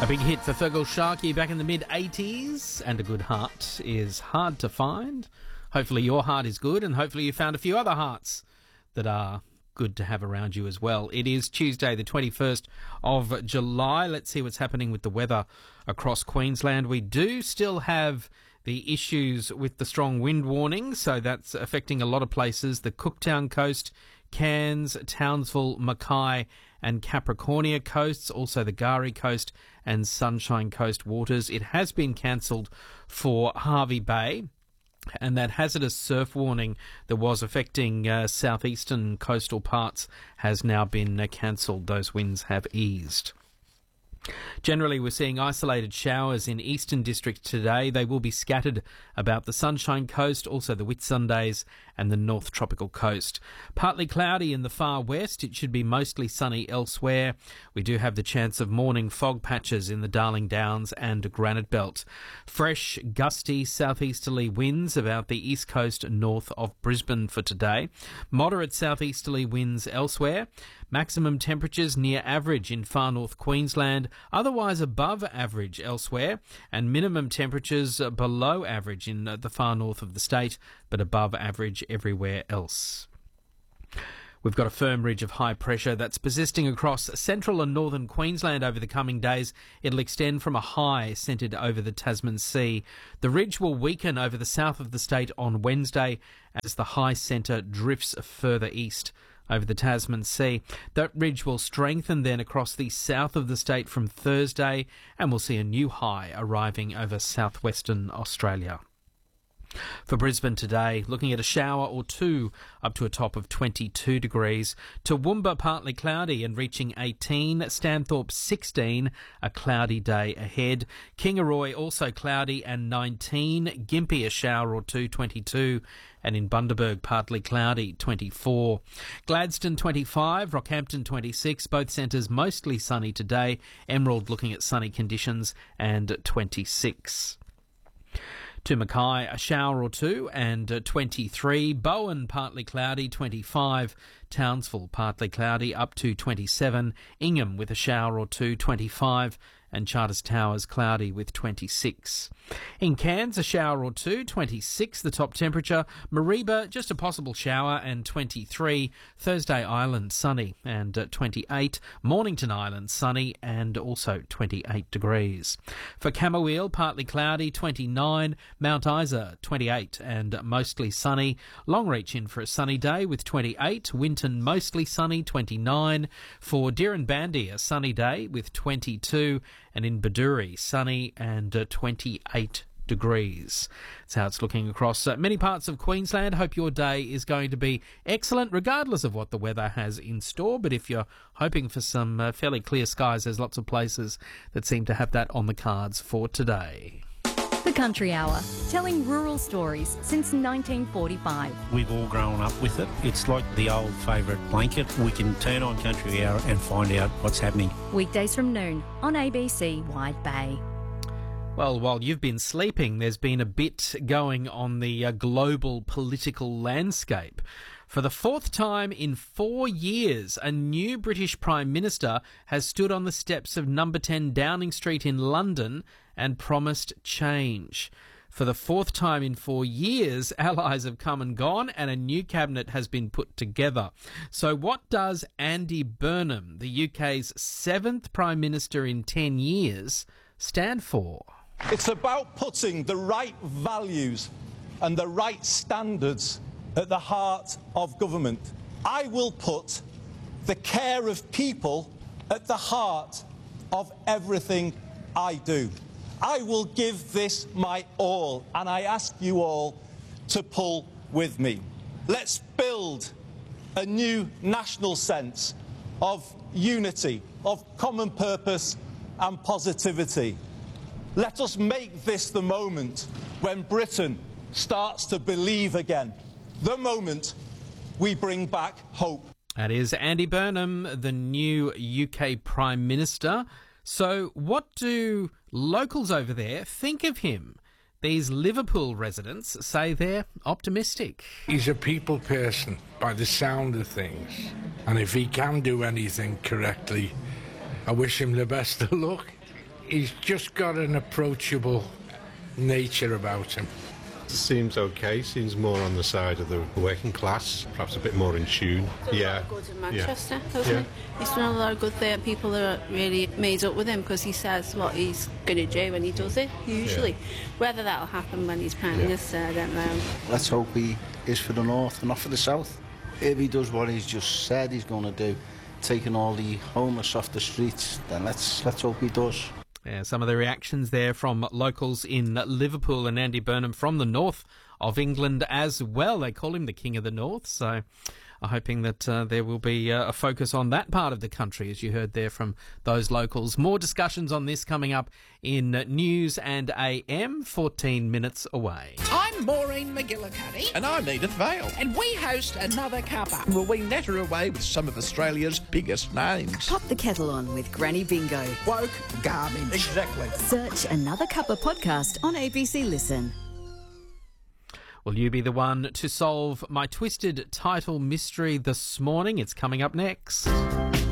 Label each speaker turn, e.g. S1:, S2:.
S1: A big hit for Fergal Sharkey back in the mid-80s, and a good heart is hard to find. Hopefully your heart is good, and hopefully you found a few other hearts that are good to have around you as well. It is Tuesday, the 21st of July. Let's see what's happening with the weather across Queensland. We do still have the issues with the strong wind warning, so that's affecting a lot of places. The Cooktown coast, Cairns, Townsville, Mackay and Capricornia coasts, also the Gari coast and Sunshine Coast waters. It has been cancelled for Hervey Bay, and that hazardous surf warning that was affecting southeastern coastal parts has now been cancelled. Those winds have eased. Generally, we're seeing isolated showers in eastern districts today. They will be scattered about the Sunshine Coast, also the Whitsundays and the North Tropical Coast. Partly cloudy in the far west. It should be mostly sunny elsewhere. We do have the chance of morning fog patches in the Darling Downs and Granite Belt. Fresh, gusty southeasterly winds about the east coast north of Brisbane for today. Moderate southeasterly winds elsewhere. Maximum temperatures near average in far north Queensland, otherwise above average elsewhere, and minimum temperatures below average in the far north of the state, but above average everywhere else. We've got a firm ridge of high pressure that's persisting across central and northern Queensland over the coming days. It'll extend from a high centred over the Tasman Sea. The ridge will weaken over the south of the state on Wednesday as the high centre drifts further east over the Tasman Sea. That ridge will strengthen then across the south of the state from Thursday, and we'll see a new high arriving over southwestern Australia. For Brisbane today, looking at a shower or two up to a top of 22 degrees. Toowoomba partly cloudy and reaching 18. Stanthorpe 16, a cloudy day ahead. Kingaroy also cloudy and 19. Gympie a shower or two, 22. And in Bundaberg partly cloudy, 24. Gladstone 25, Rockhampton 26, both centres mostly sunny today. Emerald looking at sunny conditions and 26. To Mackay, a shower or two and 23. Bowen, partly cloudy, 25. Townsville, partly cloudy, up to 27. Ingham with a shower or two, 25. And Charters Towers, cloudy with 26. In Cairns, a shower or two, 26, the top temperature. Mareeba, just a possible shower, and 23. Thursday Island, sunny, and 28. Mornington Island, sunny, and also 28 degrees. For Camooweal, partly cloudy, 29. Mount Isa, 28, and mostly sunny. Longreach in for a sunny day with 28. Winton, mostly sunny, 29. For Dirranbandi, a sunny day with 22. And in Baduri, sunny and 28 degrees. That's how it's looking across many parts of Queensland. Hope your day is going to be excellent, regardless of what the weather has in store. But if you're hoping for some fairly clear skies, there's lots of places that seem to have that on the cards for today.
S2: The Country Hour, telling rural stories since 1945.
S3: We've all grown up with it. It's like the old favourite blanket. We can turn on Country Hour and find out what's happening.
S2: Weekdays from noon on ABC Wide Bay.
S1: Well, while you've been sleeping, there's been a bit going on the global political landscape. For the fourth time in 4 years, a new British Prime Minister has stood on the steps of number 10 Downing Street in London and promised change. For the fourth time in 4 years, allies have come and gone and a new cabinet has been put together. So what does Andy Burnham, the UK's 7th Prime Minister in 10 years, stand for?
S4: It's about putting the right values and the right standards at the heart of government. I will put the care of people at the heart of everything I do. I will give this my all, and I ask you all to pull with me. Let's build a new national sense of unity, of common purpose and positivity. Let us make this the moment when Britain starts to believe again. The moment we bring back hope.
S1: That is Andy Burnham, the new UK Prime Minister. So what do locals over there think of him? These Liverpool residents say they're optimistic.
S5: He's a people person by the sound of things. And if he can do anything correctly, I wish him the best of luck. He's just got an approachable nature about him.
S6: Seems okay, seems more on the side of the working class, perhaps a bit more in tune.
S7: Yeah. Good in Manchester, doesn't he? He's done a lot of good there. People are really made up with him because he says what he's going to do when he does it, usually. Yeah. Whether that'll happen when he's Prime Minister, I don't know.
S8: Let's hope he is for the North and not for the South. If he does what he's just said he's going to do, taking all the homeless off the streets, then let's hope he does.
S1: Yeah, some of the reactions there from locals in Liverpool, and Andy Burnham from the north of England as well. They call him the King of the North, so I'm hoping that there will be a focus on that part of the country, as you heard there from those locals. More discussions on this coming up in News and AM, 14 minutes away.
S9: I'm Maureen McGillicuddy.
S10: And I'm Edith Vale.
S9: And we host Another Cuppa.
S10: Well, we natter away with some of Australia's biggest names.
S11: Pop the kettle on with Granny Bingo.
S10: Woke garbage.
S9: Exactly.
S11: Search Another Cuppa podcast on ABC Listen.
S1: Will you be the one to solve my twisted title mystery this morning? It's coming up next.